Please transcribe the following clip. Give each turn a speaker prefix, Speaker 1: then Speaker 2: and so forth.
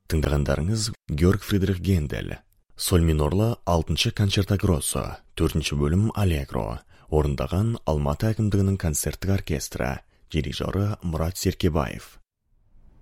Speaker 1: Тыңдағандарыңыз Георг Фридрих Гендель. Соль минорлы 6-шы концерто гроссо, 4-ші бөлім Аллегро. Орындаған Алматы әкімдігінің концерттік оркестрі. Дирижері Мұрат Серкебаев.